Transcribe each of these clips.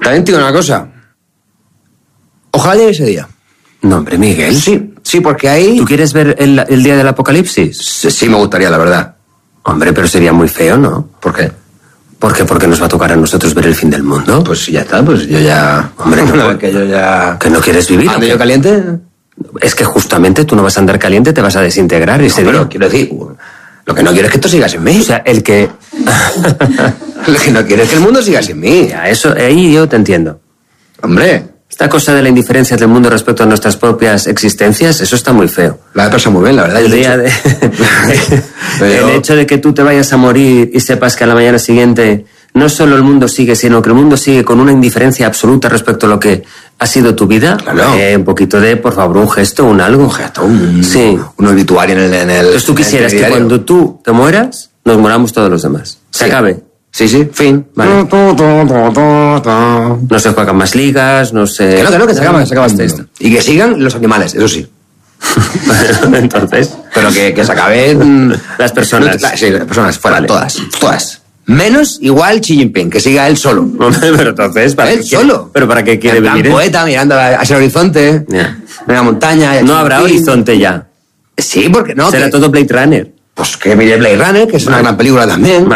También te digo una cosa. Ojalá llegue ese día. No, hombre, Miguel. Sí, porque ahí... ¿Tú quieres ver el día del apocalipsis? Sí, me gustaría, la verdad. Hombre, pero sería muy feo, ¿no? ¿Por qué? ¿Por qué? Porque nos va a tocar a nosotros ver el fin del mundo. Pues ya está, pues yo ya... Hombre, no, que yo ya... ¿Que no quieres vivir? ¿Ando yo caliente? Es que justamente tú no vas a andar caliente, te vas a desintegrar ese día. Pero quiero decir, lo que no quiero es que esto siga sin mí. O sea, el que... Lo que no quiero es que el mundo siga sin mí. Ya, eso, ahí yo te entiendo. Hombre... Esta cosa de la indiferencia del mundo respecto a nuestras propias existencias, eso está muy feo. La he pasado muy bien, la verdad. El día de... El hecho de que tú te vayas a morir y sepas que a la mañana siguiente no solo el mundo sigue, sino que el mundo sigue con una indiferencia absoluta respecto a lo que ha sido tu vida. Claro. Un poquito de, por favor, un gesto, un algo. Un gesto, un sí. obituario en el... Entonces tú quisieras que cuando tú te mueras, nos moramos todos los demás. Se acabe. Sí, fin. Vale. No se juegan más ligas, no se... Que se acaba esto. Y que sigan los animales, eso sí. Entonces... Pero que se acaben... Las personas. Sí, las personas, fuera, Vale. todas. Menos igual Xi Jinping, que siga él solo. Pero entonces, ¿para él qué solo. ¿Pero para qué quiere en plan vivir? Poeta, mirando hacia el horizonte, Yeah. en la montaña... No habrá horizonte ya. Sí, porque no... Será todo Blade Runner. Pues que mire Blade Runner, que es una gran película también.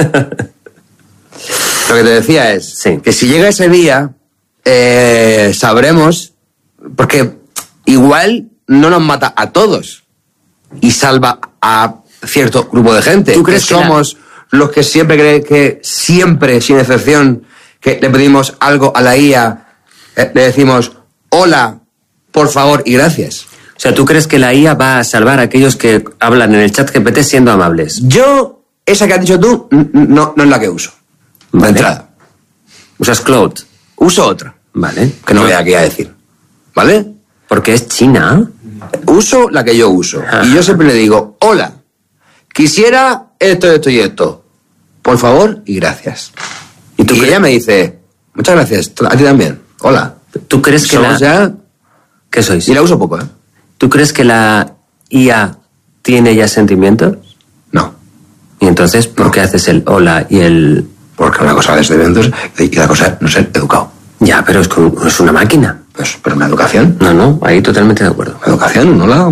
Lo que te decía es que si llega ese día, sabremos, porque igual no nos mata a todos y salva a cierto grupo de gente. ¿Tú crees que somos los que siempre creen que siempre, sin excepción, que le pedimos algo a la IA, le decimos hola, por favor y gracias? O sea, ¿tú crees que la IA va a salvar a aquellos que hablan en el chat GPT siendo amables? Yo, esa que has dicho tú, no es la que uso. Vale. De entrada. ¿Usas Claude? Uso otra. Vale. Que no voy aquí a decir. ¿Vale? Porque es China. Uso la que yo uso. Ajá. Y yo siempre le digo, hola, quisiera esto y esto. Por favor y gracias. ¿Y tú ella me dice, muchas gracias, a ti también. Hola. ¿Tú crees que Somos ya... ¿Qué sois? Y la uso poco, ¿eh? ¿Tú crees que la IA tiene ya sentimientos? No. Y entonces, ¿por qué haces el hola y el...? Porque una cosa es de eventos y la cosa es no ser educado. Ya, pero es una máquina. Pues, pero una educación. No, ahí totalmente de acuerdo. Una educación, un hola,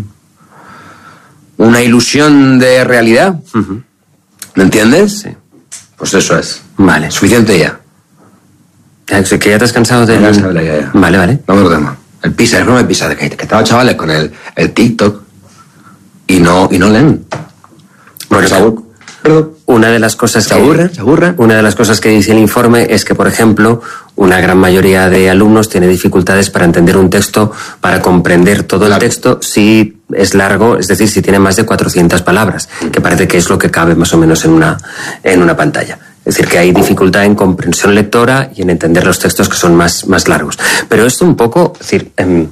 una ilusión de realidad. Uh-huh. ¿Me entiendes? Sí. Pues eso es. Vale. Suficiente ya. ¿Que ya te has cansado de...? Ya. Vale. Vamos al tema. El PISA, el problema del PISA, que estaba chavales con el TikTok y no leen. Bueno, una de las cosas se aburren. Una de las cosas que dice el informe es que, por ejemplo, una gran mayoría de alumnos tiene dificultades para entender un texto, para comprender todo el texto si es largo, es decir, si tiene más de 400 palabras, que parece que es lo que cabe más o menos en una pantalla. Es decir, que hay dificultad en comprensión lectora y en entender los textos que son más largos. Pero esto un poco, es decir,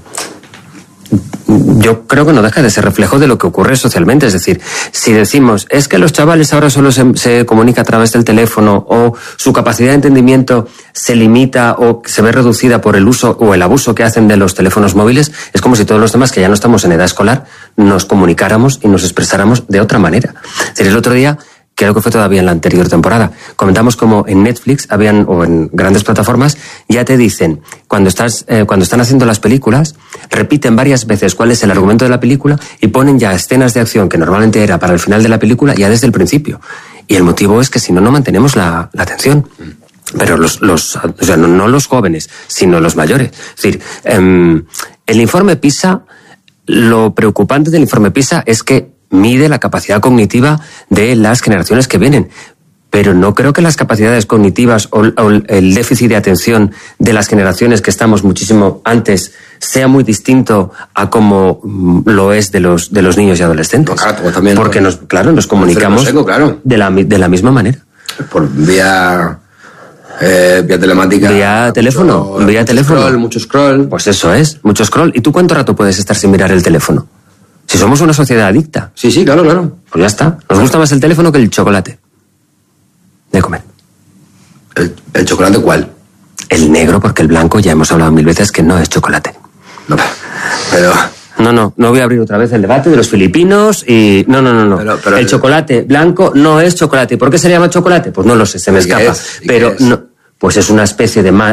yo creo que no deja de ser reflejo de lo que ocurre socialmente. Es decir, si decimos, es que los chavales ahora solo se comunican a través del teléfono o su capacidad de entendimiento se limita o se ve reducida por el uso o el abuso que hacen de los teléfonos móviles, es como si todos los demás que ya no estamos en edad escolar nos comunicáramos y nos expresáramos de otra manera. Es decir, el otro día, creo que fue todavía en la anterior temporada, comentamos como en Netflix o en grandes plataformas ya te dicen, cuando están haciendo las películas, repiten varias veces cuál es el argumento de la película y ponen ya escenas de acción que normalmente era para el final de la película ya desde el principio. Y el motivo es que si no mantenemos la atención. Pero o sea, no los jóvenes, sino los mayores. Es decir, el informe PISA, lo preocupante del informe PISA es que mide la capacidad cognitiva de las generaciones que vienen. Pero no creo que las capacidades cognitivas o el déficit de atención de las generaciones que estamos muchísimo antes sea muy distinto a como lo es de los niños y adolescentes. Claro, también, porque nos comunicamos de la misma manera. Por vía telemática. Vía teléfono. Mucho scroll. Pues eso es, mucho scroll. ¿Y tú cuánto rato puedes estar sin mirar el teléfono? Si somos una sociedad adicta. Sí, claro. Pues ya está. Nos gusta más el teléfono que el chocolate de comer. ¿El chocolate cuál? El negro, porque el blanco ya hemos hablado 1000 veces que no es chocolate. No, pero... No voy a abrir otra vez el debate de los filipinos y... No. Pero el chocolate blanco no es chocolate. ¿Por qué se le llama chocolate? Pues no lo sé, se me escapa. Pero no, pues es una especie de